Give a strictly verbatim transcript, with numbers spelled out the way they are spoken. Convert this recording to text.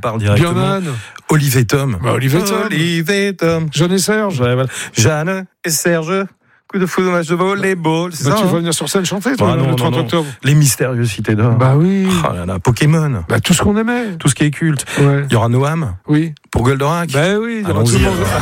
parle directement. Bioman. Olive et Tom. Bah, Olive et Tom. Olive et Tom. Jeanne et Serge. Ouais, voilà. Jeanne et Serge. Coup de foudre, match de volleyball. C'est Bah, ça, tu hein. vas venir sur scène chanter, toi, Ah, non, le non, trente non. octobre. Les mystérieux cités d'or. Bah oui. Oh là là, Pokémon. Bah, tout ce qu'on aimait. Tout ce qui est culte. Ouais. Il y aura Noam Oui. pour Goldorak. Bah oui, il y aura tout Allons-y, le monde. alors.